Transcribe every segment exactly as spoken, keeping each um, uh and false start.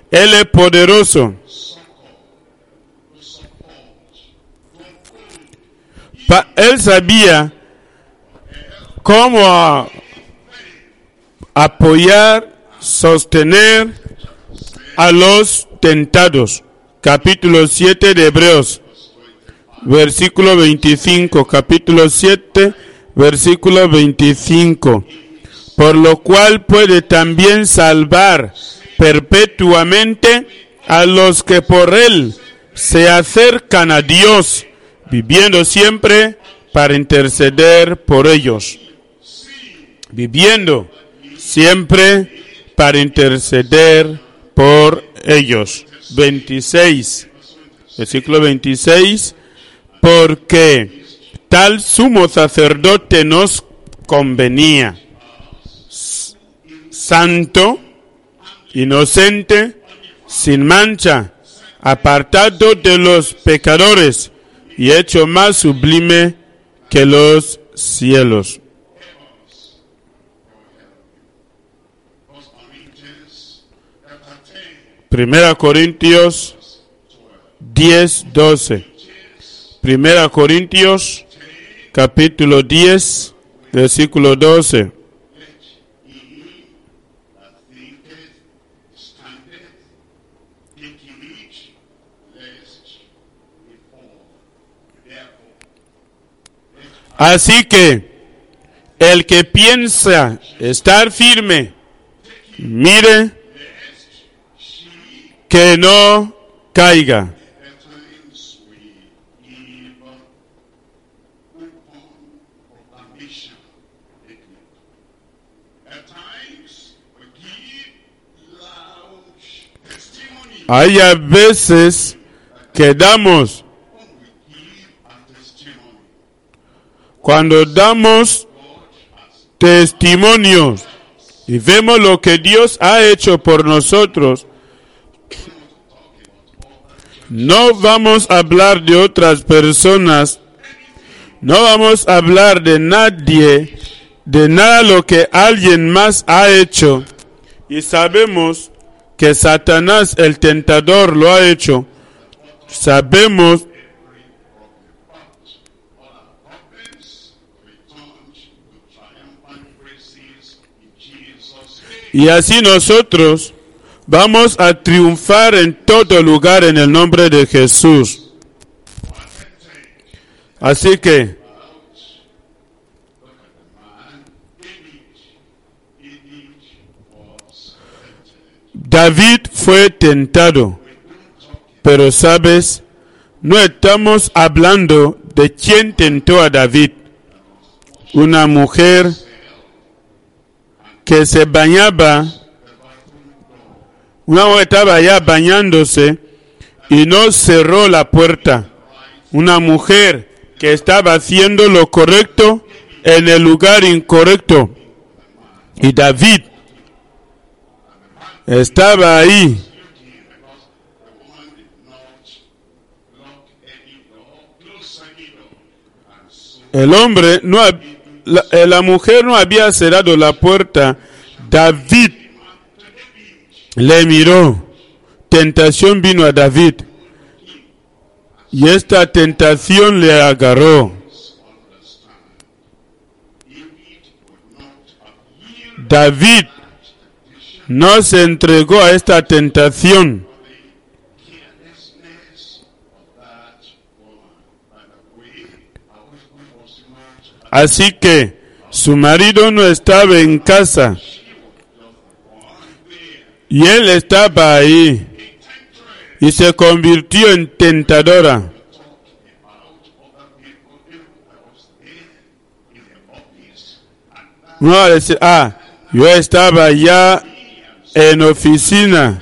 Él es poderoso. Pa- él sabía cómo a- apoyar, sostener a los tentados. Capítulo siete de Hebreos, versículo veinticinco. Capítulo siete, versículo veinticinco. Por lo cual puede también salvar perpetuamente a los que por él se acercan a Dios, viviendo siempre para interceder por ellos. Viviendo siempre para interceder por ellos. veintiséis, versículo veintiséis. Porque tal sumo sacerdote nos convenía, santo, inocente, sin mancha, apartado de los pecadores y hecho más sublime que los cielos. Primera Corintios diez, doce. Primera Corintios capítulo diez, versículo doce. Así que el que piensa estar firme, mire que no caiga. Hay a veces que damos, cuando damos testimonios y vemos lo que Dios ha hecho por nosotros, no vamos a hablar de otras personas, no vamos a hablar de nadie, de nada lo que alguien más ha hecho, y sabemos que Satanás, el tentador, lo ha hecho. Sabemos y así nosotros vamos a triunfar en todo lugar en el nombre de Jesús. Así que David fue tentado, pero sabes, no estamos hablando de quién tentó a David. Una mujer que se bañaba, una mujer estaba ya bañándose y no cerró la puerta. Una mujer que estaba haciendo lo correcto en el lugar incorrecto. Y David estaba ahí. El hombre, no, la, la mujer no había cerrado la puerta. David le miró. Tentación vino a David. Y esta tentación le agarró. David no se entregó a esta tentación. Así que su marido no estaba en casa y él estaba ahí y se convirtió en tentadora. No va a decir, ah, yo estaba ya en oficina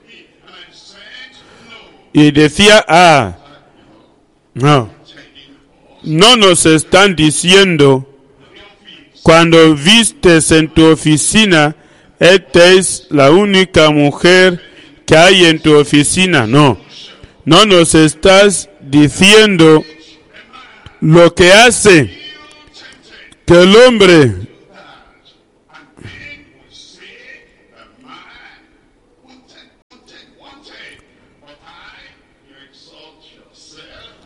y decía, ah, no. No nos están diciendo, cuando vistes en tu oficina, esta es la única mujer que hay en tu oficina. No, no nos estás diciendo lo que hace que el hombre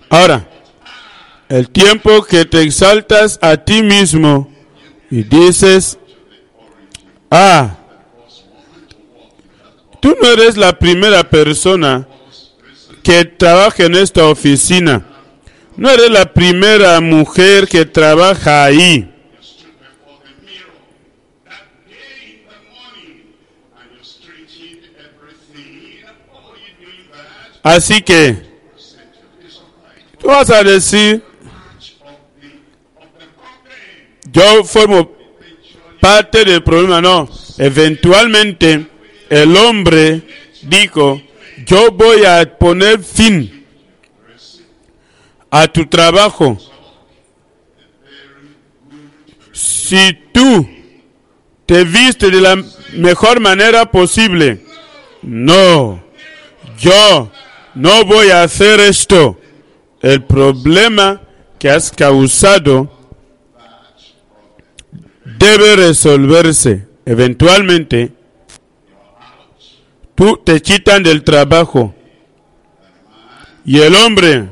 Ahora, el tiempo que te exaltas a ti mismo y dices, ah, tú no eres la primera persona que trabaja en esta oficina. No eres la primera mujer que trabaja ahí. Así que tú vas a decir, yo formo parte del problema. No, eventualmente el hombre dijo, yo voy a poner fin a tu trabajo. Si tú te viste de la mejor manera posible, no, yo no voy a hacer esto. El problema que has causado debe resolverse. Eventualmente, tú te quitan del trabajo. Y el hombre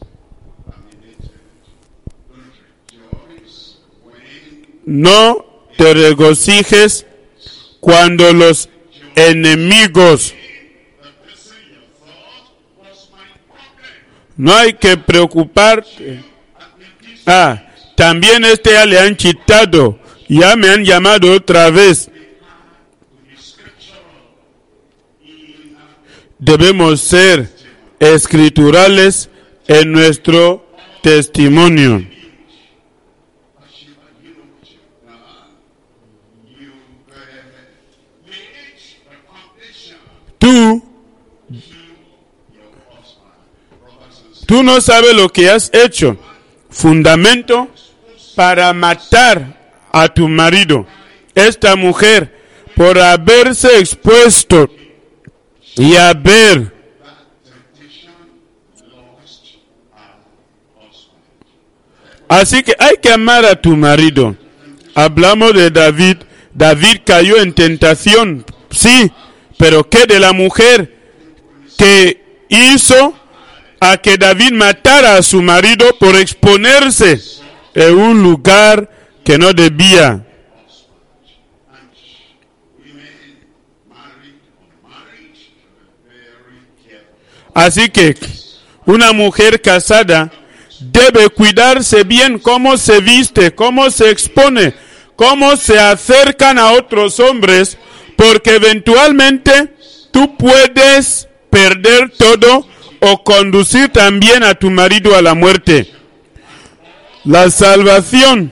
no te regocijes cuando los enemigos. No hay que preocuparte. Ah, también este ya le han quitado. Ya me han llamado otra vez. Debemos ser escriturales en nuestro testimonio. Tú Tú no sabes lo que has hecho. Fundamento para matar a tu marido. Esta mujer, por haberse expuesto y haber Así que hay que amar a tu marido. Hablamos de David. David cayó en tentación. Sí, pero ¿qué de la mujer que hizo a que David matara a su marido por exponerse en un lugar que no debía? Así que una mujer casada debe cuidarse bien cómo se viste, cómo se expone, cómo se acercan a otros hombres, porque eventualmente tú puedes perder todo o conducir también a tu marido a la muerte. La salvación.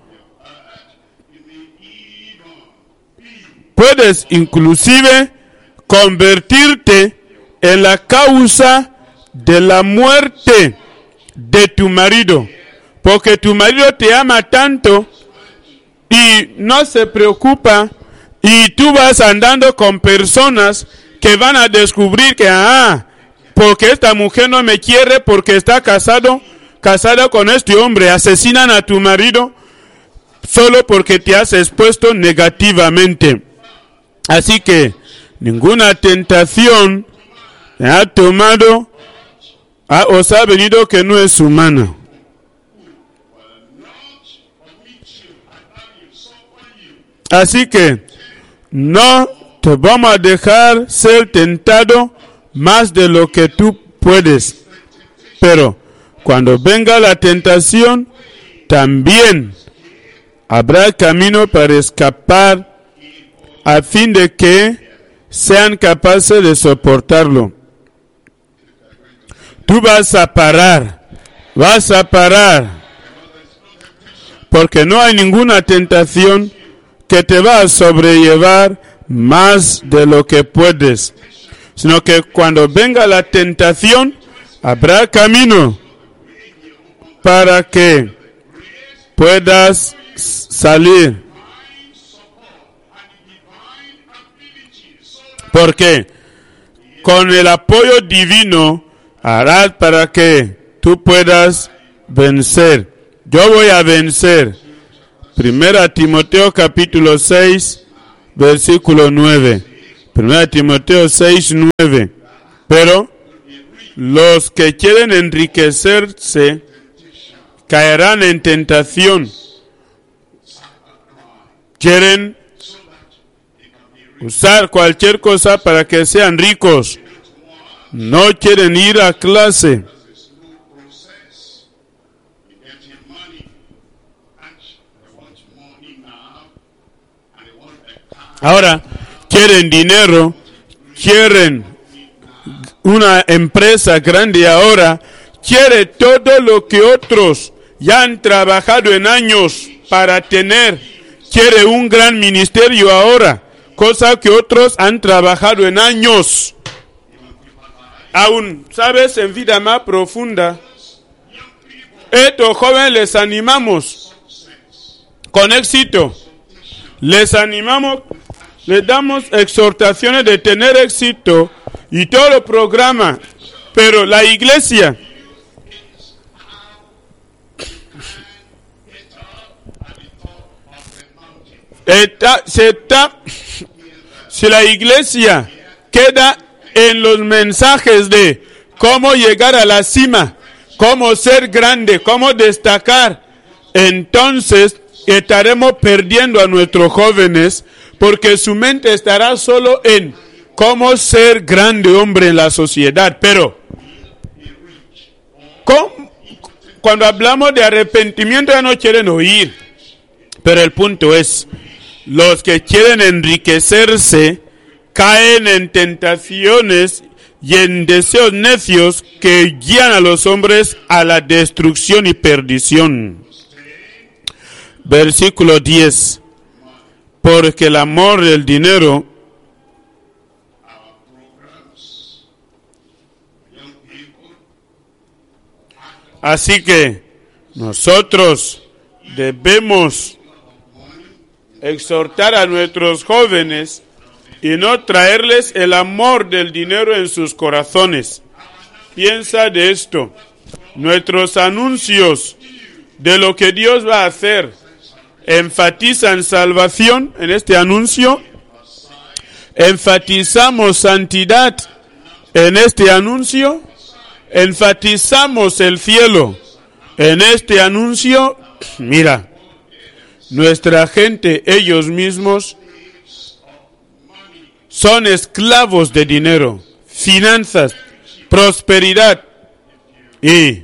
Puedes inclusive convertirte en la causa de la muerte de tu marido, porque tu marido te ama tanto y no se preocupa, y tú vas andando con personas que van a descubrir que ah, porque esta mujer no me quiere porque está casado, casada con este hombre. Asesinan a tu marido solo porque te has expuesto negativamente. Así que ninguna tentación ha tomado, ha, os ha venido que no es humana. Así que no te vamos a dejar ser tentado más de lo que tú puedes. Pero cuando venga la tentación, también habrá camino para escapar a fin de que sean capaces de soportarlo. Tú vas a parar, vas a parar, porque no hay ninguna tentación que te va a sobrellevar más de lo que puedes, sino que cuando venga la tentación, habrá camino para que puedas salir. Porque con el apoyo divino harás para que tú puedas vencer. Yo voy a vencer. Primera Timoteo capítulo seis, versículo nueve. Primera Timoteo seis, nueve. Pero Los que quieren enriquecerse caerán en tentación. Quieren usar cualquier cosa para que sean ricos. No quieren ir a clase. Ahora quieren dinero, quieren una empresa grande ahora, quiere todo lo que otros ya han trabajado en años para tener. Quiere un gran ministerio ahora, cosa que otros han trabajado en años. Aún, ¿sabes? En vida más profunda, estos jóvenes les animamos con éxito. Les animamos, les damos exhortaciones de tener éxito y todo el programa, pero la iglesia está, se está, si la iglesia queda en los mensajes de cómo llegar a la cima, cómo ser grande, cómo destacar, entonces estaremos perdiendo a nuestros jóvenes, porque su mente estará solo en cómo ser grande hombre en la sociedad. Pero ¿cómo? Cuando hablamos de arrepentimiento ya no quieren oír. Pero el punto es, los que quieren enriquecerse caen en tentaciones y en deseos necios que guían a los hombres a la destrucción y perdición. Versículo diez. Porque el amor del dinero así que nosotros debemos exhortar a nuestros jóvenes y no traerles el amor del dinero en sus corazones. Piensa de esto. Nuestros anuncios de lo que Dios va a hacer enfatizan salvación en este anuncio. Enfatizamos santidad en este anuncio. Enfatizamos el cielo en este anuncio. Mira, nuestra gente, ellos mismos, son esclavos de dinero, finanzas, prosperidad. Y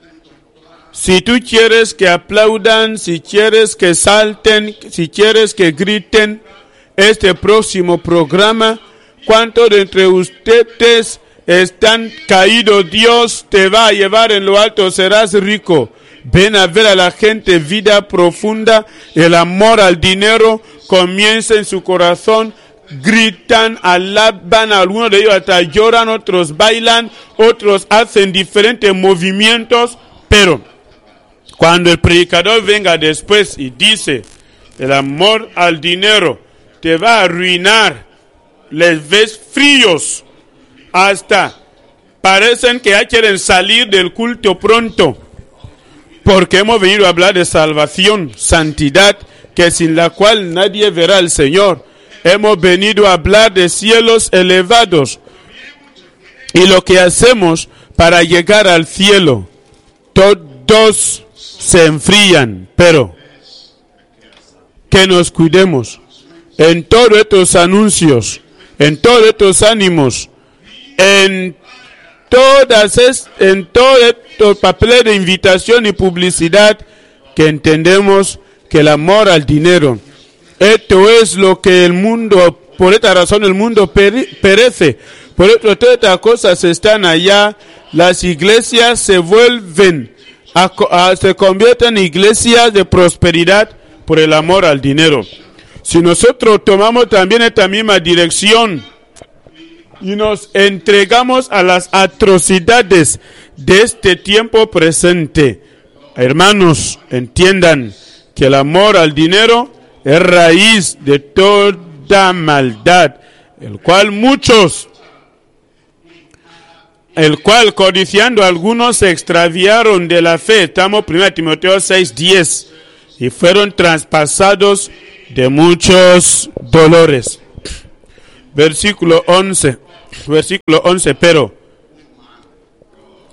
si tú quieres que aplaudan, si quieres que salten, si quieres que griten este próximo programa, ¿cuántos de entre ustedes están caídos? Dios te va a llevar en lo alto, serás rico. Ven a ver a la gente, vida profunda, el amor al dinero comienza en su corazón, gritan, alaban, algunos de ellos hasta lloran, otros bailan, otros hacen diferentes movimientos, pero cuando el predicador venga después y dice, el amor al dinero te va a arruinar, les ves fríos, hasta parecen que ya quieren salir del culto pronto, porque hemos venido a hablar de salvación, santidad, que sin la cual nadie verá al Señor. Hemos venido a hablar de cielos elevados y lo que hacemos para llegar al cielo. Todos se enfrían, pero que nos cuidemos en todos estos anuncios, en todos estos ánimos, en todas es, en todos estos papeles de invitación y publicidad, que entendemos que el amor al dinero, esto es lo que el mundo, por esta razón el mundo pere, perece, por esto todas estas cosas están allá, las iglesias se vuelven, a, a, se convierten en iglesias de prosperidad por el amor al dinero. Si nosotros tomamos también esta misma dirección y nos entregamos a las atrocidades de este tiempo presente, hermanos, entiendan que el amor al dinero es raíz de toda maldad, el cual muchos, el cual codiciando algunos se extraviaron de la fe. Estamos primero Timoteo seis diez, y fueron traspasados de muchos dolores. Versículo once, versículo once, pero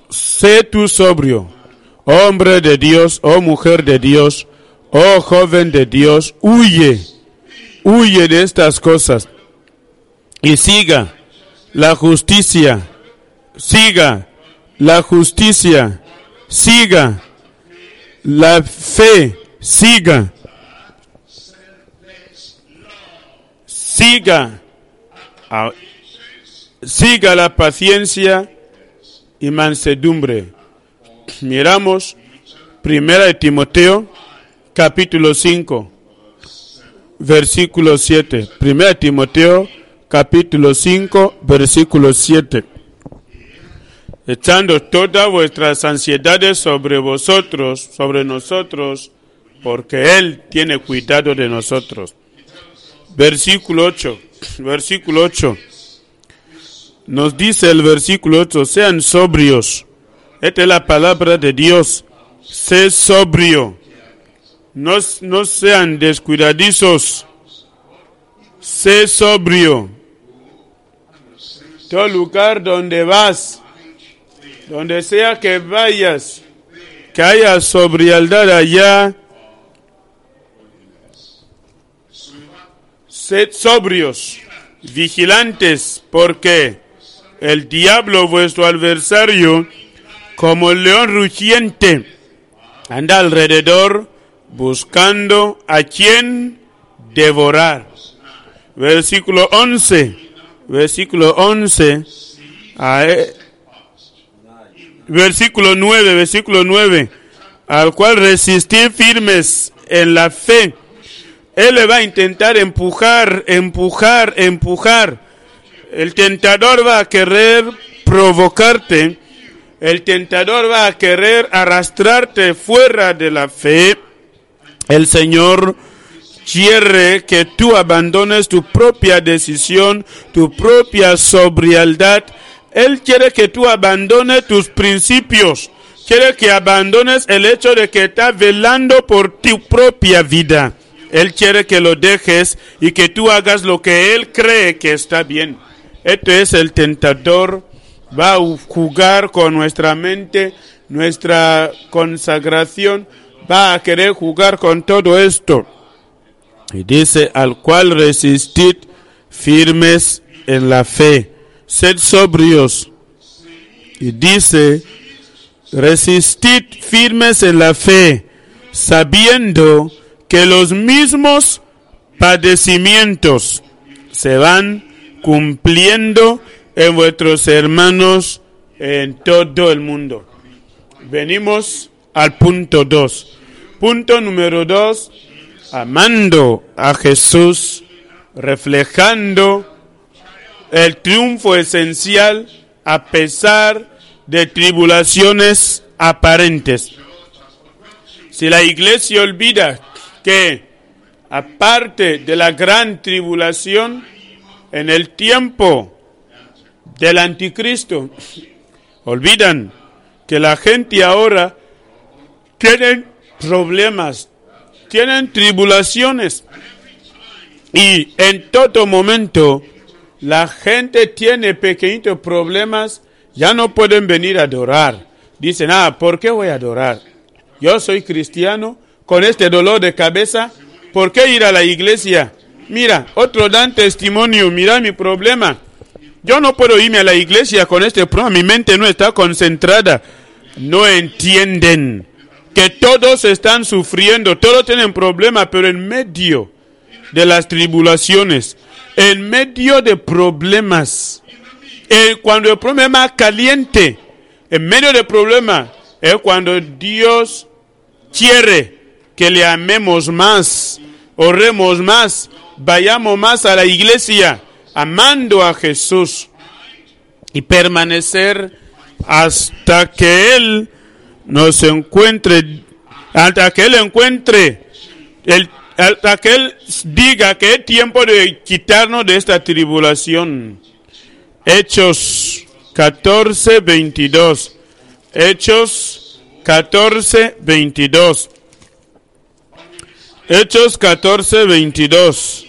sé tú sobrio, hombre de Dios, oh mujer de Dios, oh joven de Dios, huye, huye de estas cosas y siga la justicia, siga la justicia, siga la fe, siga, siga, siga la paciencia y mansedumbre. Miramos Primera de Timoteo, capítulo cinco, versículo siete. Primera de Timoteo, capítulo cinco, versículo siete. Echando todas vuestras ansiedades sobre vosotros, sobre nosotros, porque Él tiene cuidado de nosotros. Versículo ocho, versículo ocho. Nos dice el versículo ocho, sean sobrios. Esta es la palabra de Dios. Sé sobrio. No, no sean descuidadizos. Sé sobrio. Todo lugar donde vas, donde sea que vayas, que haya sobriedad allá, sed sobrios, vigilantes, porque el diablo, vuestro adversario, como el león rugiente, anda alrededor buscando a quien devorar. Versículo once, versículo once, a, versículo nueve, versículo nueve, al cual resistir firmes en la fe. Él le va a intentar empujar, empujar, empujar. El tentador va a querer provocarte. El tentador va a querer arrastrarte fuera de la fe. El Señor quiere que tú abandones tu propia decisión, tu propia sobriedad. Él quiere que tú abandones tus principios. Quiere que abandones el hecho de que estás velando por tu propia vida. Él quiere que lo dejes y que tú hagas lo que Él cree que está bien. Este es el tentador. Va a jugar con nuestra mente, nuestra consagración. Va a querer jugar con todo esto. Y dice, al cual resistid firmes en la fe. Sed sobrios. Y dice, resistid firmes en la fe, sabiendo que los mismos padecimientos se van cumpliendo en vuestros hermanos en todo el mundo. Venimos al punto dos. Punto número dos, amando a Jesús, reflejando el triunfo esencial a pesar de tribulaciones aparentes. Si la iglesia olvida que aparte de la gran tribulación, en el tiempo del anticristo, olvidan que la gente ahora tiene problemas, tienen tribulaciones, y en todo momento la gente tiene pequeñitos problemas, ya no pueden venir a adorar. Dicen, ah, ¿por qué voy a adorar? Yo soy cristiano, con este dolor de cabeza, ¿por qué ir a la iglesia? Mira, otro dan testimonio, mira mi problema. Yo no puedo irme a la iglesia con este problema, mi mente no está concentrada. No entienden que todos están sufriendo, todos tienen problemas, pero en medio de las tribulaciones, en medio de problemas, eh, cuando el problema caliente, en medio del problema, es cuando Dios quiere que le amemos más, oremos más, vayamos más a la iglesia, amando a Jesús y permanecer hasta que Él nos encuentre, hasta que Él encuentre, el, hasta que Él diga que es tiempo de quitarnos de esta tribulación. Hechos catorce, veintidós. Hechos catorce, veintidós. Hechos catorce, veintidós.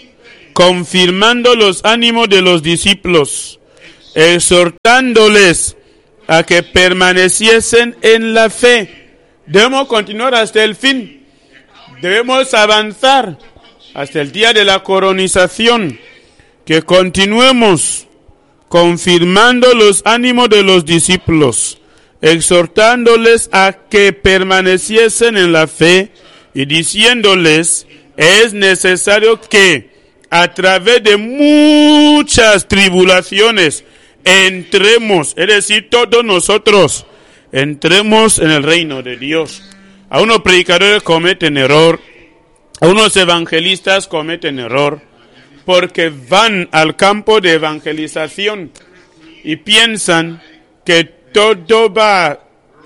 Confirmando los ánimos de los discípulos, exhortándoles a que permaneciesen en la fe. Debemos continuar hasta el fin. Debemos avanzar hasta el día de la coronización. Que continuemos confirmando los ánimos de los discípulos, exhortándoles a que permaneciesen en la fe y diciéndoles, es necesario que a través de muchas tribulaciones entremos, es decir, todos nosotros entremos en el reino de Dios. A unos predicadores cometen error, a unos evangelistas cometen error, porque van al campo de evangelización y piensan que todo va a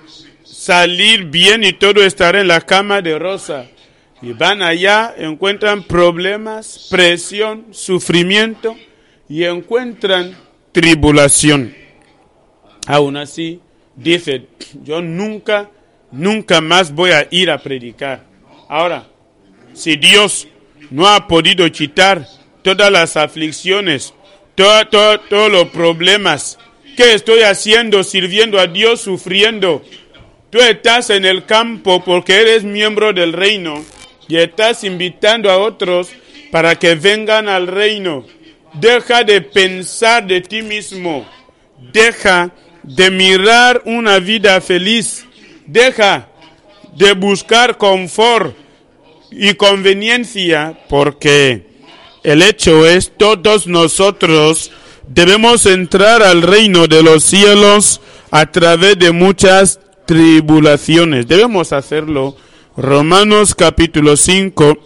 salir bien y todo estará en la cama de rosa. Y van allá, encuentran problemas, presión, sufrimiento y encuentran tribulación. Aún así, dice, yo nunca, nunca más voy a ir a predicar. Ahora, si Dios no ha podido quitar todas las aflicciones, todos todo, todo los problemas, ¿qué estoy haciendo sirviendo a Dios, sufriendo? Tú estás en el campo porque eres miembro del reino y estás invitando a otros para que vengan al reino. Deja de pensar de ti mismo. Deja de mirar una vida feliz. Deja de buscar confort y conveniencia, porque el hecho es, todos nosotros debemos entrar al reino de los cielos a través de muchas tribulaciones. Debemos hacerlo. Romanos capítulo cinco,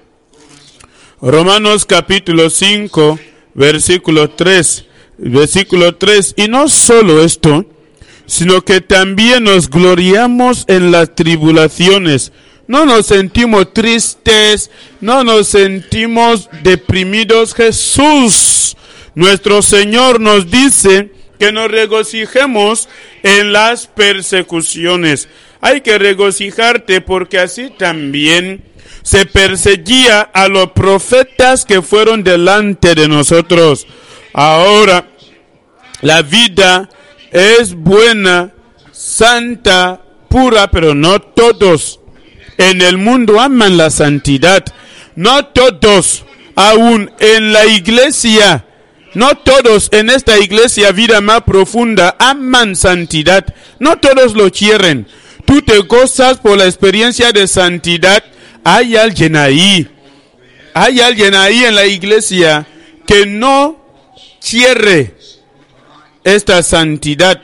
Romanos capítulo cinco, versículo tres, versículo tres. Y no solo esto, sino que también nos gloriamos en las tribulaciones. No nos sentimos tristes, no nos sentimos deprimidos. Jesús, nuestro Señor, nos dice que nos regocijemos en las persecuciones. Hay que regocijarte porque así también se perseguía a los profetas que fueron delante de nosotros. Ahora, la vida es buena, santa, pura, pero no todos en el mundo aman la santidad. No todos, aún en la iglesia, no todos en esta iglesia Vida Más Profunda aman santidad. No todos lo quieren. Tú te gozas por la experiencia de santidad. Hay alguien ahí, hay alguien ahí en la iglesia que no quiere esta santidad.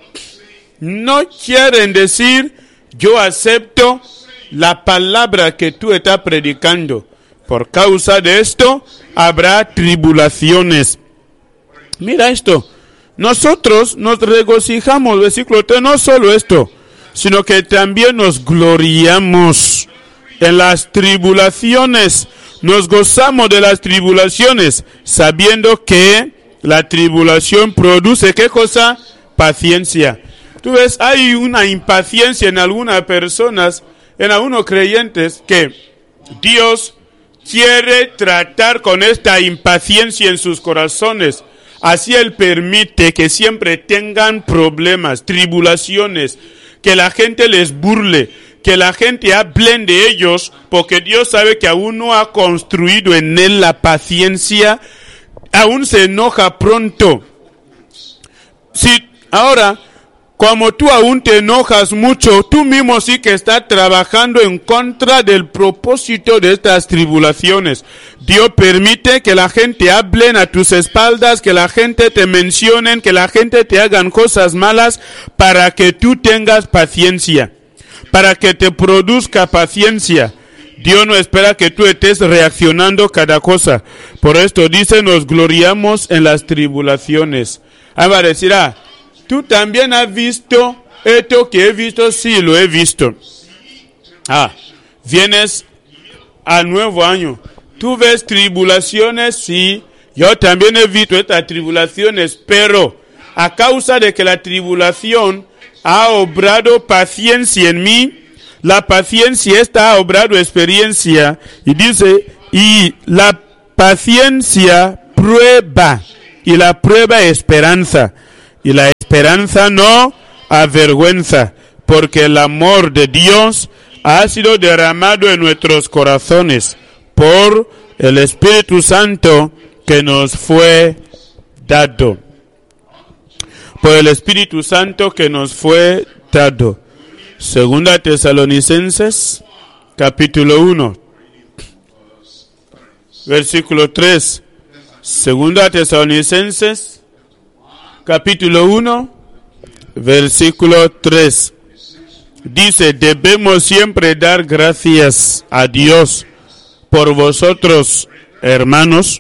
No quieren decir, yo acepto la palabra que tú estás predicando. Por causa de esto, habrá tribulaciones. Mira esto. Nosotros nos regocijamos, versículo tres, no solo esto, sino que también nos gloriamos en las tribulaciones. Nos gozamos de las tribulaciones, sabiendo que la tribulación produce, ¿qué cosa? Paciencia. Tú ves, hay una impaciencia en algunas personas, en algunos creyentes, que Dios quiere tratar con esta impaciencia en sus corazones. Así Él permite que siempre tengan problemas, tribulaciones, que la gente les burle, que la gente hable de ellos, porque Dios sabe que aún no ha construido en él la paciencia, aún se enoja pronto. Si ahora, como tú aún te enojas mucho, tú mismo sí que estás trabajando en contra del propósito de estas tribulaciones. Dios permite que la gente hablen a tus espaldas, que la gente te mencionen, que la gente te hagan cosas malas para que tú tengas paciencia, para que te produzca paciencia. Dios no espera que tú estés reaccionando cada cosa. Por esto dice, nos gloriamos en las tribulaciones. Ah, va a decir, ah, tú también has visto esto que he visto. Sí, lo he visto. Ah, vienes al nuevo año. ¿Tú ves tribulaciones? Sí, yo también he visto estas tribulaciones, pero a causa de que la tribulación ha obrado paciencia en mí, la paciencia esta ha obrado experiencia, y dice, y la paciencia prueba, y la prueba esperanza. Y la esperanza no avergüenza, porque el amor de Dios ha sido derramado en nuestros corazones por el Espíritu Santo que nos fue dado. Por el Espíritu Santo que nos fue dado. Segunda Tesalonicenses, capítulo uno, versículo tres. Segunda Tesalonicenses, capítulo uno, versículo tres. Dice, debemos siempre dar gracias a Dios por vosotros, hermanos,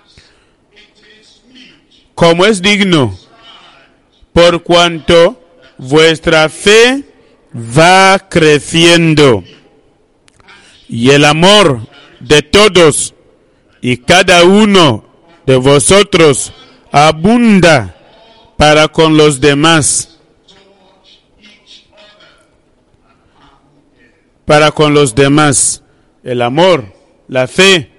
como es digno, por cuanto vuestra fe va creciendo y el amor de todos y cada uno de vosotros abunda para con los demás, para con los demás. El amor, la fe,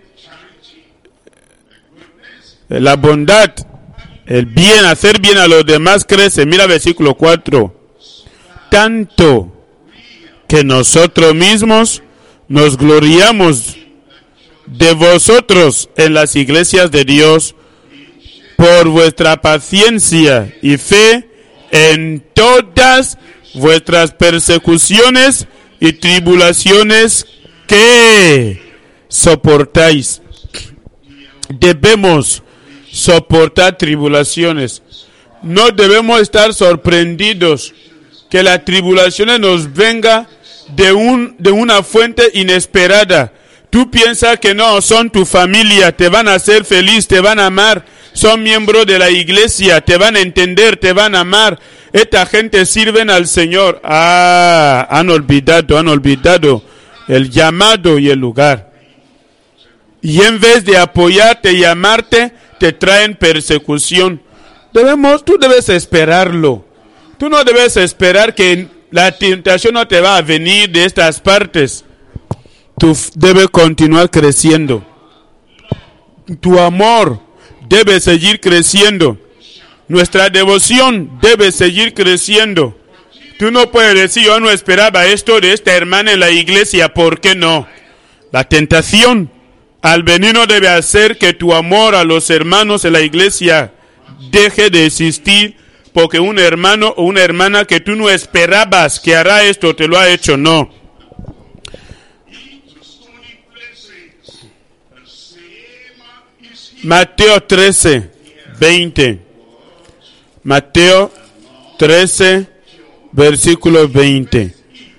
la bondad, el bien, hacer bien a los demás crece. Mira versículo cuatro. Tanto que nosotros mismos nos gloriamos de vosotros en las iglesias de Dios por vuestra paciencia y fe en todas vuestras persecuciones y tribulaciones que soportáis. Debemos soportar tribulaciones. No debemos estar sorprendidos que las tribulaciones nos venga de un de una fuente inesperada. Tú piensas que no, son tu familia, te van a hacer feliz, te van a amar, son miembros de la iglesia, te van a entender, te van a amar. Esta gente sirven al Señor. Ah, han olvidado, han olvidado el llamado y el lugar. Y en vez de apoyarte y amarte, te traen persecución. Debemos, tú debes esperarlo. Tú no debes esperar que la tentación no te va a venir de estas partes. Tú debes continuar creciendo. Tu amor debe seguir creciendo. Nuestra devoción debe seguir creciendo. Tú no puedes decir, yo no esperaba esto de esta hermana en la iglesia, ¿por qué no? La tentación al venir no debe hacer que tu amor a los hermanos en la iglesia deje de existir, porque un hermano o una hermana que tú no esperabas que hará esto, te lo ha hecho, no. Mateo trece, veinte. Mateo trece, versículo veinte.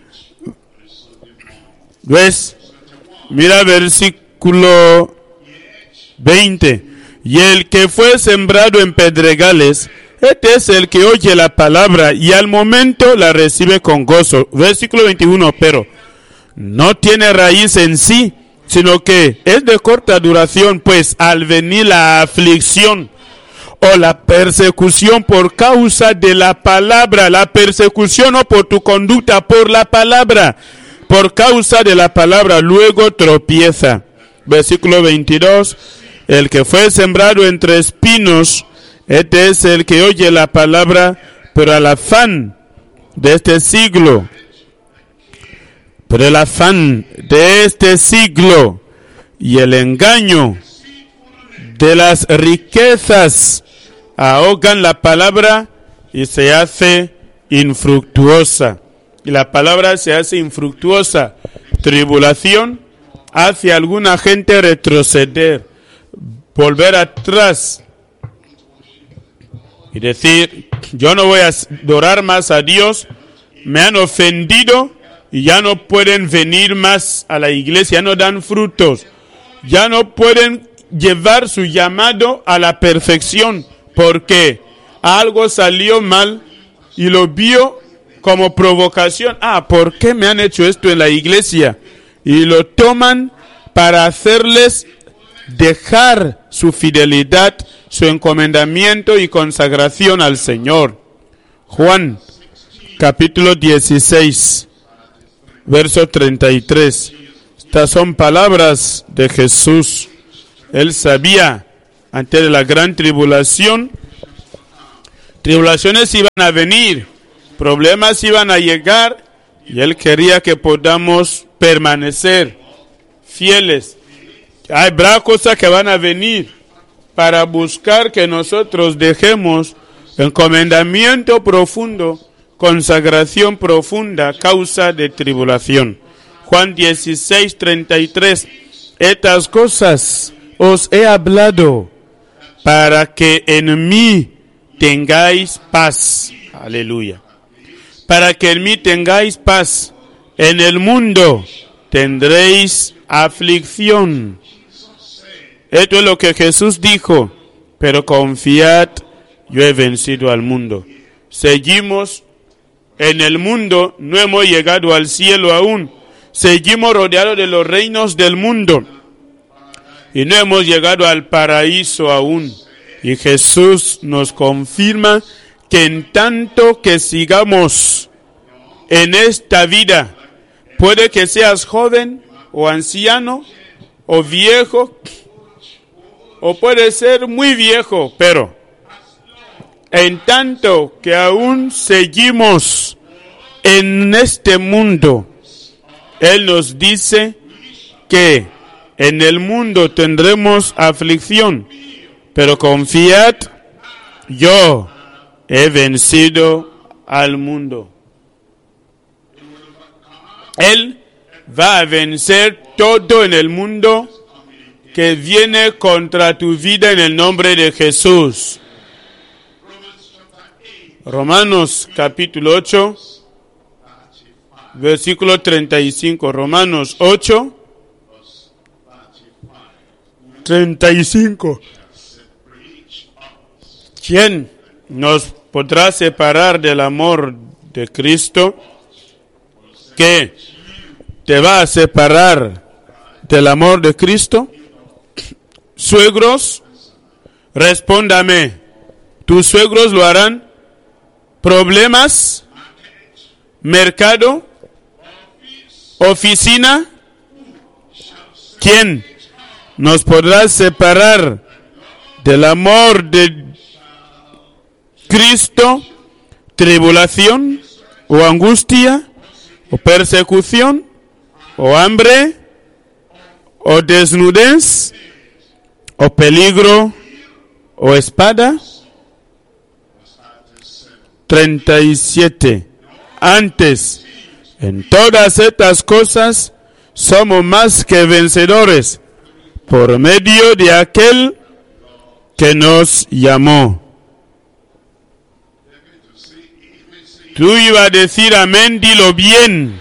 ¿Ves? Mira versículo veinte. Y el que fue sembrado en pedregales, este es el que oye la palabra y al momento la recibe con gozo. Versículo veintiuno, pero no tiene raíz en sí, sino que es de corta duración, pues al venir la aflicción o la persecución por causa de la palabra, la persecución no por tu conducta, por la palabra, por causa de la palabra, luego tropieza. Versículo veintidós, el que fue sembrado entre espinos, este es el que oye la palabra, pero al afán de este siglo, pero el afán de este siglo y el engaño de las riquezas ahogan la palabra y se hace infructuosa. Y la palabra se hace infructuosa. Tribulación hace a alguna gente retroceder, volver atrás y decir, yo no voy a adorar más a Dios, me han ofendido y ya no pueden venir más a la iglesia, ya no dan frutos, ya no pueden llevar su llamado a la perfección, porque algo salió mal y lo vio como provocación. Ah, ¿por qué me han hecho esto en la iglesia? Y lo toman para hacerles dejar su fidelidad, su encomendamiento y consagración al Señor. Juan, capítulo dieciséis, verso treinta y tres. Estas son palabras de Jesús. Él sabía, antes de la gran tribulación, tribulaciones iban a venir, problemas iban a llegar y Él quería que podamos permanecer fieles. Habrá cosas que van a venir para buscar que nosotros dejemos encomendamiento profundo, consagración profunda, causa de tribulación. Juan dieciséis, treinta y tres. Estas cosas os he hablado para que en mí tengáis paz. Aleluya. Para que en mí tengáis paz. En el mundo tendréis aflicción. Esto es lo que Jesús dijo. Pero confiad, yo he vencido al mundo. Seguimos en el mundo, no hemos llegado al cielo aún. Seguimos rodeados de los reinos del mundo. Y no hemos llegado al paraíso aún. Y Jesús nos confirma que en tanto que sigamos en esta vida, puede que seas joven o anciano o viejo, o puede ser muy viejo, pero en tanto que aún seguimos en este mundo, Él nos dice que en el mundo tendremos aflicción, pero confiad, yo he vencido al mundo. Él va a vencer todo en el mundo que viene contra tu vida en el nombre de Jesús. Romanos capítulo ocho, versículo treinta y cinco. Romanos ocho, treinta y cinco. ¿Quién nos podrá separar del amor de Cristo? ¿Qué te va a separar del amor de Cristo? Suegros, respóndame. ¿Tus suegros lo harán? ¿Problemas? ¿Mercado? ¿Oficina? ¿Quién nos podrá separar del amor de Cristo? ¿Tribulación? ¿O angustia? ¿O persecución? ¿O hambre? ¿O desnudez? ¿O peligro? ¿O espada? treinta y siete. Antes, en todas estas cosas, somos más que vencedores por medio de aquel que nos llamó. Tú ibas a decir amén, dilo bien.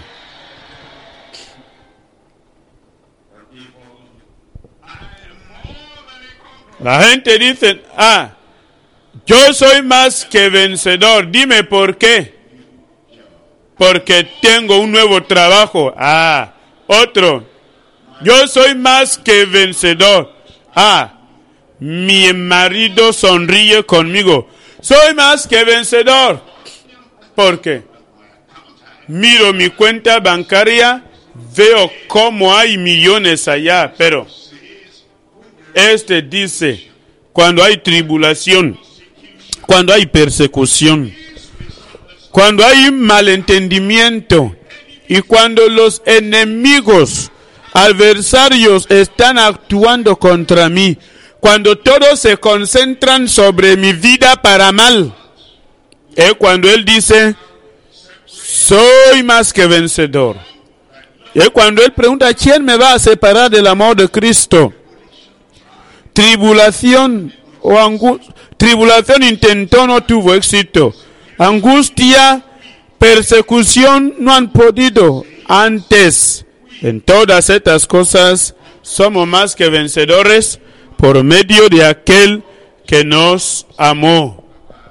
La gente dice, ah, yo soy más que vencedor. Dime por qué. Porque tengo un nuevo trabajo. Ah, otro. Yo soy más que vencedor. Ah, mi marido sonríe conmigo. Soy más que vencedor. ¿Por qué? Miro mi cuenta bancaria, veo cómo hay millones allá, pero este dice, cuando hay tribulación, cuando hay persecución, cuando hay malentendimiento y cuando los enemigos, adversarios están actuando contra mí, cuando todos se concentran sobre mi vida para mal, es cuando Él dice, soy más que vencedor. Es cuando Él pregunta, ¿quién me va a separar del amor de Cristo? Tribulación o angustia. Tribulación intentó, no tuvo éxito. Angustia, persecución, no han podido. Antes, en todas estas cosas, somos más que vencedores por medio de aquel que nos amó.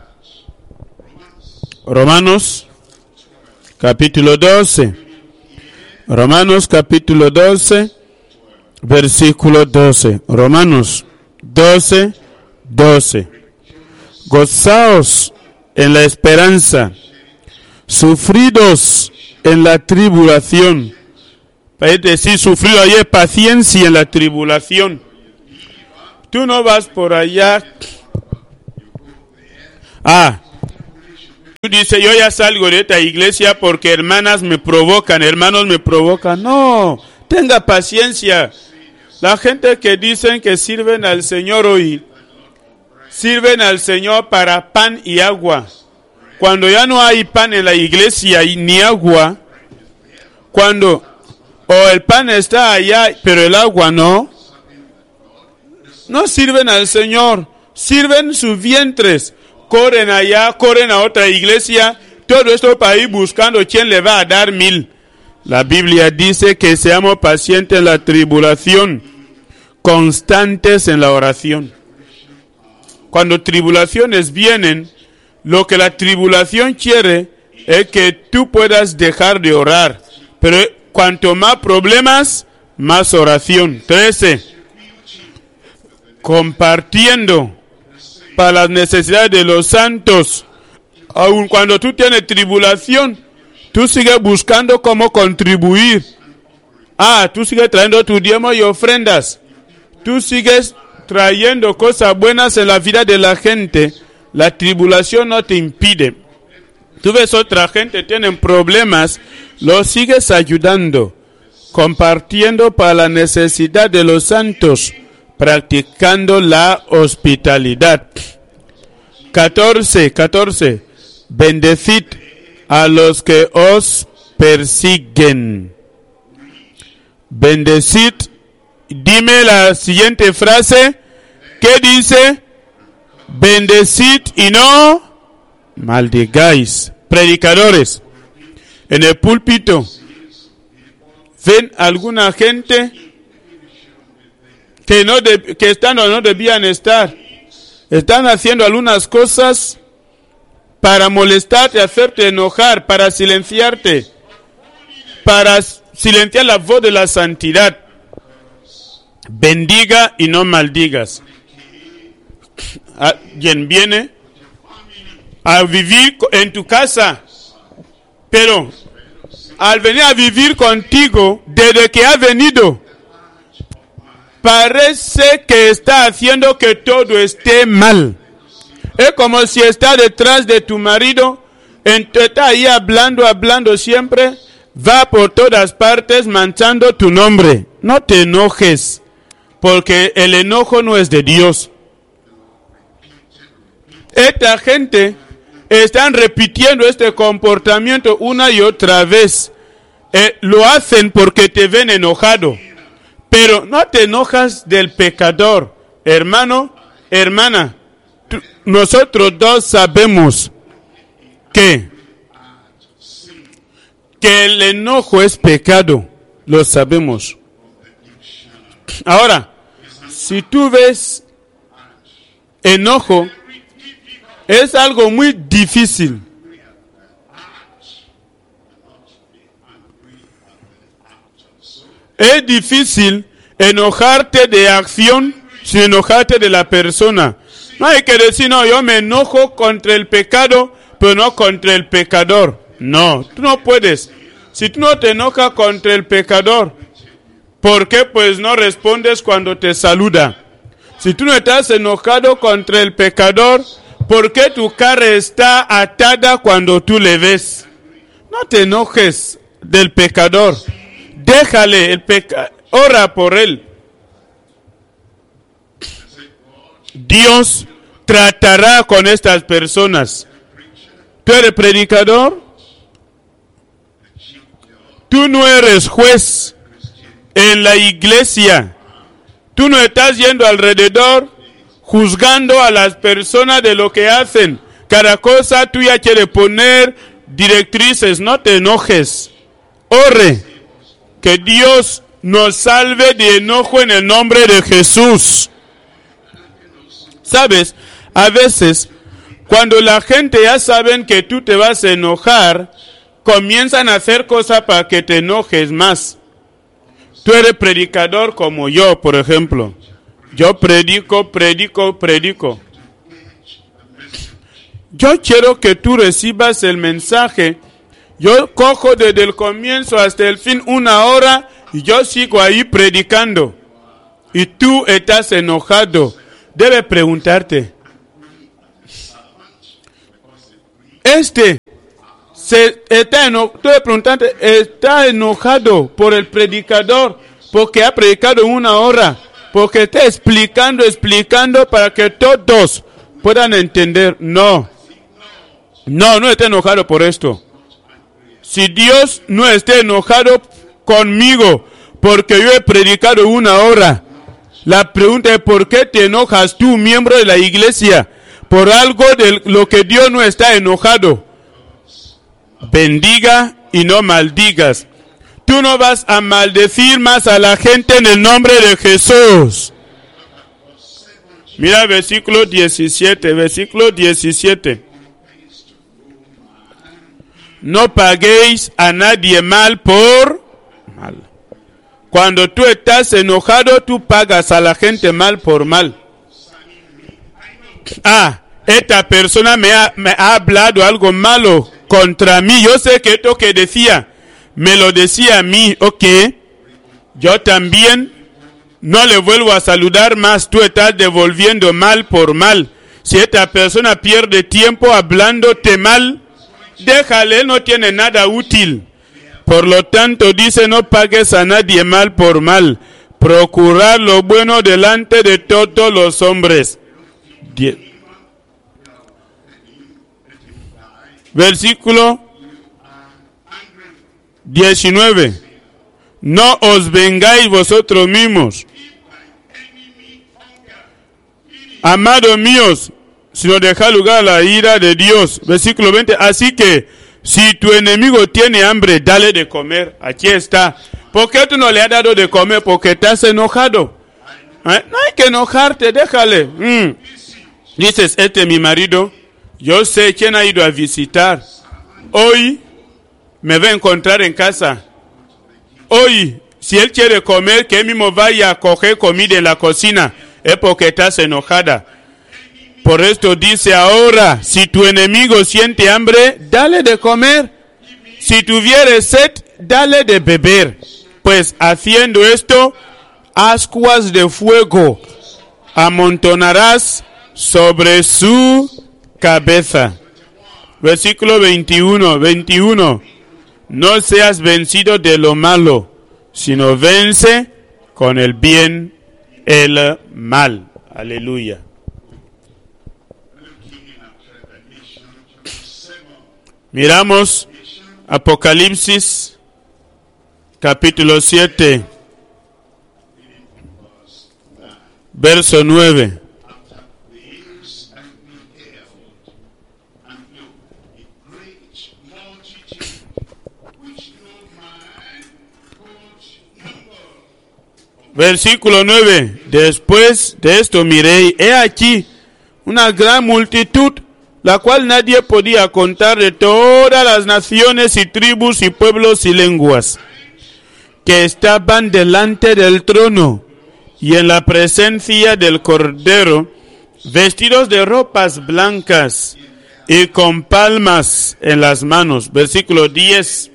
Romanos capítulo doce. Romanos capítulo doce, versículo doce. Romanos doce, doce. Gozaos en la esperanza, sufridos en la tribulación. Es decir, sufrido ahí es paciencia en la tribulación. Tú no vas por allá. Ah, Tú dices, yo ya salgo de esta iglesia porque hermanas me provocan, hermanos me provocan. No, tenga paciencia. La gente que dicen que sirven al Señor hoy, sirven al Señor para pan y agua. Cuando ya no hay pan en la iglesia y ni agua, cuando o el pan está allá, pero el agua no, no sirven al Señor, sirven sus vientres, corren allá, corren a otra iglesia, todo esto para ir buscando quién le va a dar mil. La Biblia dice que seamos pacientes en la tribulación, constantes en la oración. Cuando tribulaciones vienen, lo que la tribulación quiere es que tú puedas dejar de orar. Pero cuanto más problemas, más oración. trece. Compartiendo para las necesidades de los santos. Aun cuando tú tienes tribulación, tú sigues buscando cómo contribuir. Ah, tú sigues trayendo tu diezmo y ofrendas. Tú sigues trayendo cosas buenas en la vida de la gente. La tribulación no te impide. Tú ves otra gente tienen problemas, los sigues ayudando, compartiendo para la necesidad de los santos, practicando la hospitalidad. catorce, catorce. Bendecid a los que os persiguen. Bendecid. Dime la siguiente frase. ¿Qué dice? Bendecid y no maldigáis. Predicadores, en el púlpito, ven alguna gente que no de, que están o no debían estar. Están haciendo algunas cosas para molestarte, hacerte enojar, para silenciarte, para silenciar la voz de la santidad. Bendiga y no maldigas. Alguien viene a vivir en tu casa, pero al venir a vivir contigo, desde que ha venido, parece que está haciendo que todo esté mal. Es como si está detrás de tu marido, está ahí hablando, hablando siempre, va por todas partes manchando tu nombre. No te enojes, porque el enojo no es de Dios. Esta gente están repitiendo este comportamiento una y otra vez. Eh, lo hacen porque te ven enojado. Pero no te enojas del pecador. Hermano, hermana, tú, nosotros dos sabemos que, que el enojo es pecado. Lo sabemos. Ahora, si tú ves enojo, es algo muy difícil. Es difícil enojarte de acción sin enojarte de la persona. No hay que decir, no, yo me enojo contra el pecado, pero no contra el pecador. No, tú no puedes. Si tú no te enojas contra el pecador, ¿por qué pues no respondes cuando te saluda? Si tú no estás enojado contra el pecador, ¿por qué tu cara está atada cuando tú le ves? No te enojes del pecador. Déjale el pecado. Ora por él. Dios tratará con estas personas. ¿Tú eres predicador? Tú no eres juez en la iglesia. Tú no estás yendo alrededor juzgando a las personas de lo que hacen. Cada cosa tú ya quieres poner directrices. No te enojes. Ore. Que Dios nos salve de enojo en el nombre de Jesús. ¿Sabes? A veces, cuando la gente ya saben que tú te vas a enojar, comienzan a hacer cosas para que te enojes más. Tú eres predicador como yo, por ejemplo. Yo predico, predico, predico. Yo quiero que tú recibas el mensaje. Yo cojo desde el comienzo hasta el fin una hora y yo sigo ahí predicando. Y tú estás enojado. Debes preguntarte, este se está eno- tú le preguntaste, está enojado por el predicador porque ha predicado una hora, porque está explicando, explicando para que todos puedan entender. No, no, no está enojado por esto. Si Dios no está enojado conmigo porque yo he predicado una hora, la pregunta es: ¿por qué te enojas tú, miembro de la iglesia, por algo de lo que Dios no está enojado? Bendiga y no maldigas. Tú no vas a maldecir más a la gente en el nombre de Jesús. Mira versículo diecisiete, versículo diecisiete. No paguéis a nadie mal por mal. Cuando tú estás enojado, tú pagas a la gente mal por mal. Ah, esta persona me ha, me ha hablado algo malo contra mí. Yo sé que esto que decía, me lo decía a mí, ok. Yo también no le vuelvo a saludar más. Tú estás devolviendo mal por mal. Si esta persona pierde tiempo hablándote mal, déjale, él no tiene nada útil. Por lo tanto, dice: no pagues a nadie mal por mal. Procurar lo bueno delante de todos los hombres. Die- Versículo diecinueve. No os vengáis vosotros mismos, amados míos, sino dejad lugar a la ira de Dios. Versículo veinte. Así que, si tu enemigo tiene hambre, dale de comer. Aquí está. ¿Por qué tú no le has dado de comer? Porque estás enojado. ¿Eh? No hay que enojarte, déjale. Mm. Dices: este es mi marido. Yo sé quién ha ido a visitar. Hoy me va a encontrar en casa. Hoy, si él quiere comer, que él mismo vaya a coger comida en la cocina. Es porque estás enojada. Por esto dice ahora: si tu enemigo siente hambre, dale de comer. Si tuviere sed, dale de beber. Pues haciendo esto, ascuas de fuego amontonarás sobre su cabeza. Versículo veintiuno, veintiuno. No seas vencido de lo malo, sino vence con el bien el mal. Aleluya. Miramos Apocalipsis capítulo siete, verso nueve. Versículo nueve. Después de esto miré, he aquí una gran multitud, la cual nadie podía contar, de todas las naciones y tribus y pueblos y lenguas, que estaban delante del trono y en la presencia del Cordero, vestidos de ropas blancas y con palmas en las manos. Versículo diez.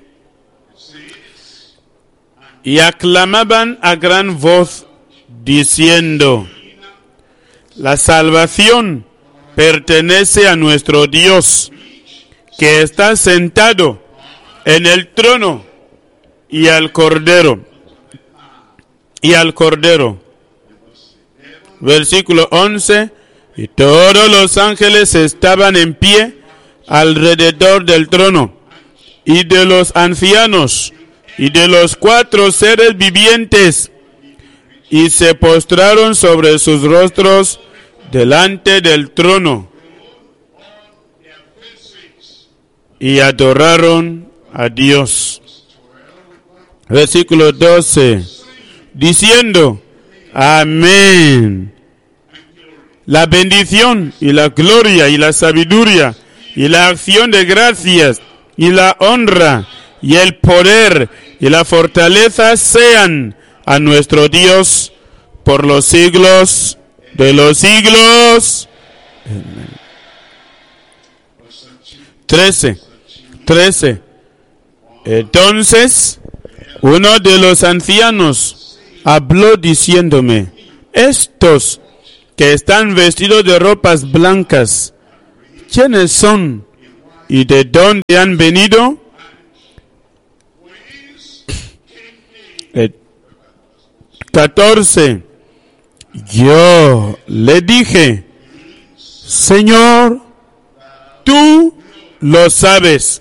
Y aclamaban a gran voz, diciendo: la salvación pertenece a nuestro Dios, que está sentado en el trono, y al Cordero. Y al Cordero. Versículo once. Y todos los ángeles estaban en pie alrededor del trono, y de los ancianos, y de los cuatro seres vivientes, y se postraron sobre sus rostros delante del trono, y adoraron a Dios. Versículo doce, diciendo: amén. La bendición y la gloria y la sabiduría y la acción de gracias y la honra y el poder y la fortaleza sean a nuestro Dios por los siglos de los siglos. trece. trece. Entonces, uno de los ancianos habló diciéndome: estos que están vestidos de ropas blancas, ¿quiénes son? ¿Y de dónde han venido? catorce. Yo le dije, Señor, tú lo sabes.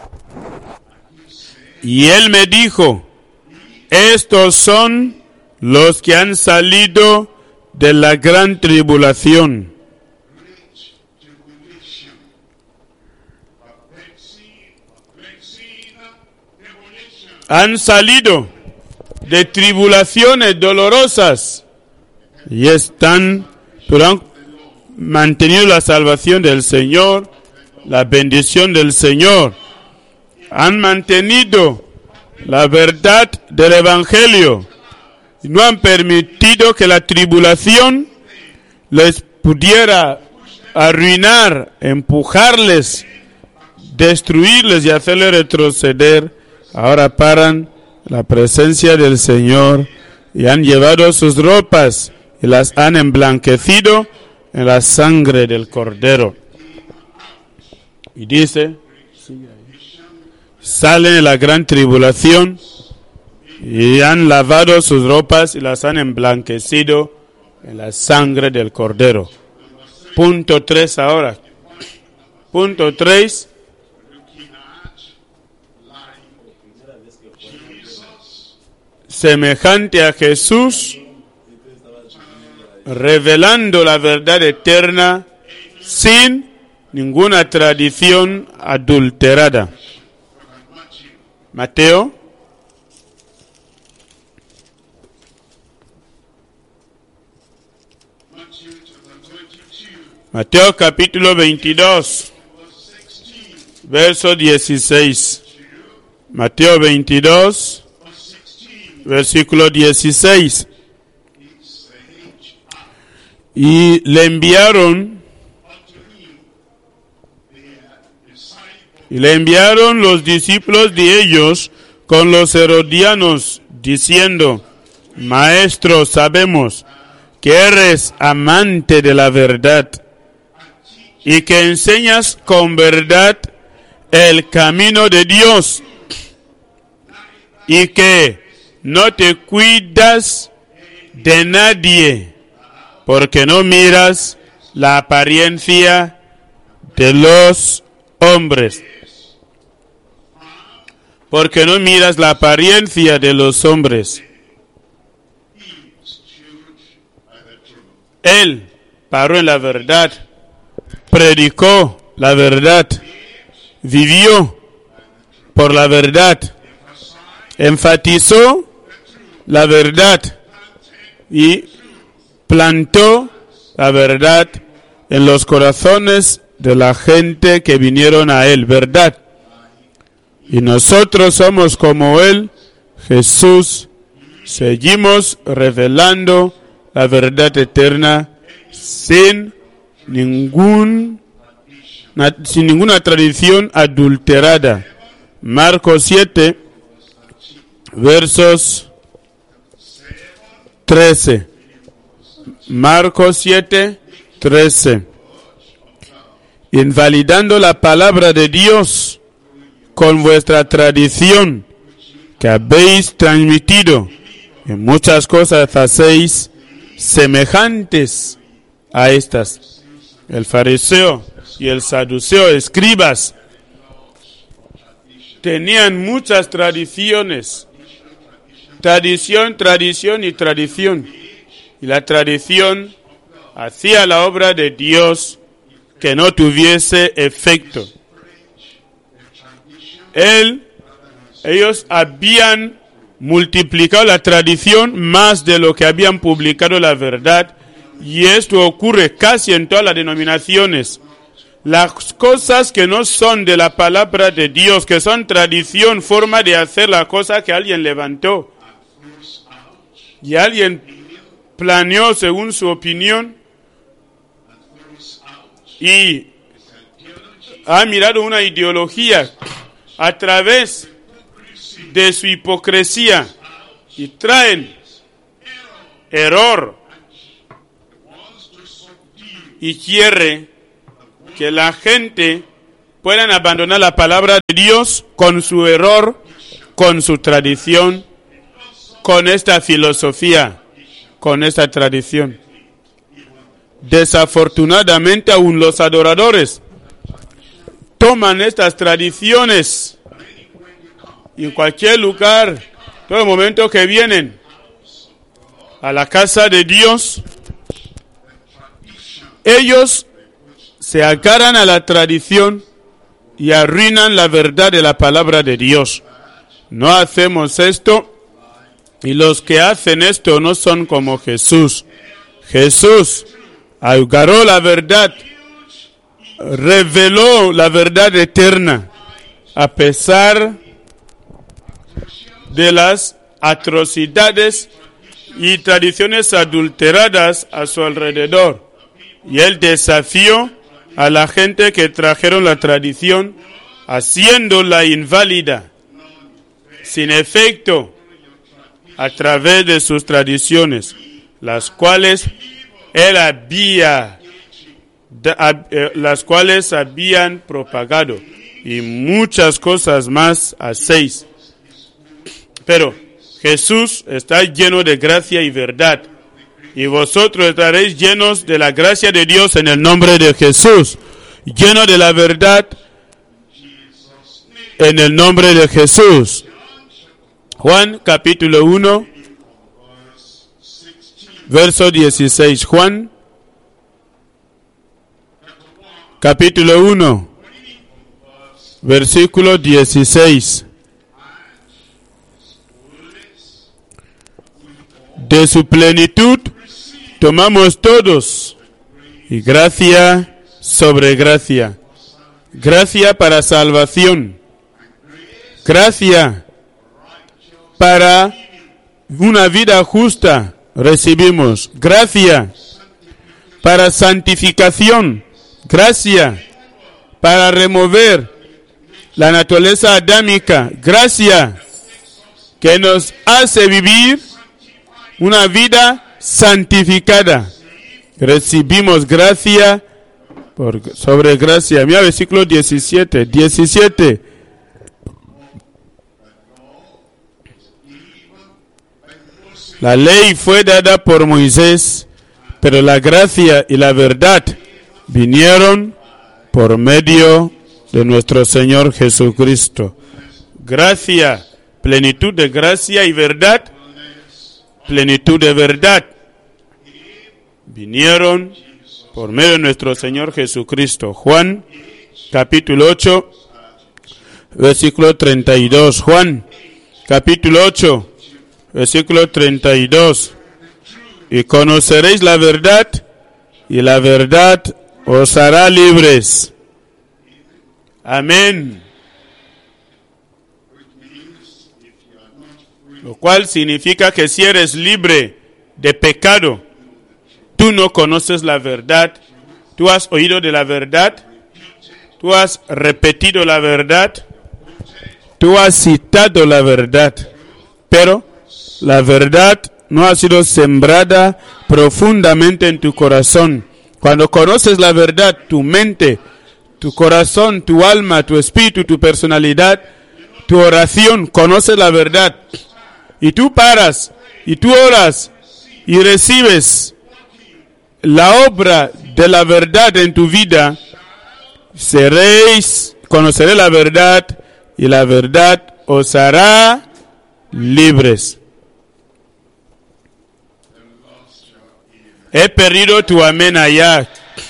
Y él me dijo, estos son los que han salido de la gran tribulación. Han salido de tribulaciones dolorosas y están, pero han mantenido la salvación del Señor, la bendición del Señor. Han mantenido la verdad del Evangelio y no han permitido que la tribulación les pudiera arruinar, empujarles, destruirles y hacerles retroceder. Ahora paran la presencia del Señor y han llevado sus ropas y las han emblanquecido en la sangre del Cordero. Y dice, salen de la gran tribulación y han lavado sus ropas y las han emblanquecido en la sangre del Cordero. Punto tres ahora. Punto tres. Semejante a Jesús, revelando la verdad eterna sin ninguna tradición adulterada. Mateo Mateo capítulo veintidós, verso dieciséis. Mateo veintidós, versículo dieciséis. Y le enviaron, y le enviaron los discípulos de ellos con los herodianos, diciendo, Maestro, sabemos que eres amante de la verdad y que enseñas con verdad el camino de Dios y que no te cuidas de nadie, porque no miras la apariencia de los hombres. Porque no miras la apariencia de los hombres. Él paró en la verdad, predicó la verdad, vivió por la verdad, enfatizó la verdad y plantó la verdad en los corazones de la gente que vinieron a él, verdad. Y nosotros somos como él, Jesús, seguimos revelando la verdad eterna sin ningún, sin ninguna tradición adulterada. Marcos siete, versos trece. Marcos siete, trece. Invalidando la palabra de Dios con vuestra tradición que habéis transmitido, en muchas cosas hacéis semejantes a estas. El fariseo y el saduceo, escribas, tenían muchas tradiciones. Tradición, tradición y tradición. Y la tradición hacía la obra de Dios que no tuviese efecto. Él, ellos habían multiplicado la tradición más de lo que habían publicado la verdad, y esto ocurre casi en todas las denominaciones. Las cosas que no son de la palabra de Dios, que son tradición, forma de hacer la cosa que alguien levantó y alguien planeó según su opinión y ha mirado una ideología a través de su hipocresía y traen error y quiere que la gente puedan abandonar la palabra de Dios con su error, con su tradición, con esta filosofía, con esta tradición. Desafortunadamente, aún los adoradores toman estas tradiciones y en cualquier lugar, todo el momento que vienen a la casa de Dios, ellos se agarran a la tradición y arruinan la verdad de la palabra de Dios. No hacemos esto, y los que hacen esto no son como Jesús. Jesús agarró la verdad, reveló la verdad eterna, a pesar de las atrocidades y tradiciones adulteradas a su alrededor. Y él desafió a la gente que trajeron la tradición, haciéndola inválida, sin efecto, a través de sus tradiciones, las cuales él había, las cuales habían propagado, y muchas cosas más hacéis. Pero Jesús está lleno de gracia y verdad, y vosotros estaréis llenos de la gracia de Dios en el nombre de Jesús, lleno de la verdad en el nombre de Jesús. Juan capítulo uno, verso dieciséis. Juan capítulo uno, versículo dieciséis. De su plenitud tomamos todos, y gracia sobre gracia. Gracia para salvación. Gracia para una vida justa recibimos. Gracia para santificación. Gracia para remover la naturaleza adámica. Gracia que nos hace vivir una vida santificada. Recibimos gracia por, sobre gracia. Mira versículo diecisiete. diecisiete. La ley fue dada por Moisés, pero la gracia y la verdad vinieron por medio de nuestro Señor Jesucristo. Gracia, plenitud de gracia y verdad, plenitud de verdad, vinieron por medio de nuestro Señor Jesucristo. Juan, capítulo ocho, versículo treinta y dos. Juan, capítulo ocho, versículo treinta y dos. Y conoceréis la verdad, y la verdad os hará libres. Amén. Lo cual significa que si eres libre de pecado, tú no conoces la verdad, tú has oído de la verdad, tú has repetido la verdad, tú has citado la verdad, pero la verdad no ha sido sembrada profundamente en tu corazón. Cuando conoces la verdad, tu mente, tu corazón, tu alma, tu espíritu, tu personalidad, tu oración, conoces la verdad. Y tú paras, y tú oras, y recibes la obra de la verdad en tu vida. Seréis, conoceréis la verdad, y la verdad os hará libres. He perdido tu amén allá.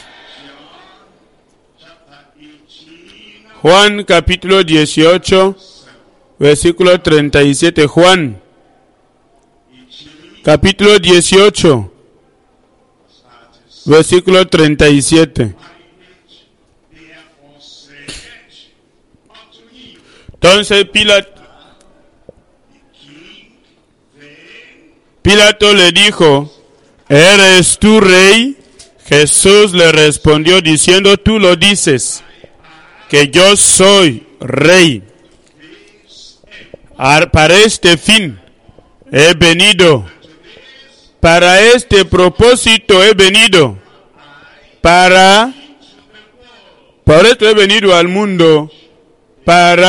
Juan capítulo dieciocho, versículo treinta y siete. Juan capítulo dieciocho, versículo treinta y siete. Entonces Pilato, Pilato le dijo: ¿eres tú rey? Jesús le respondió diciendo: tú lo dices, que yo soy rey. Para este fin he venido, para este propósito he venido, para Por esto he venido al mundo para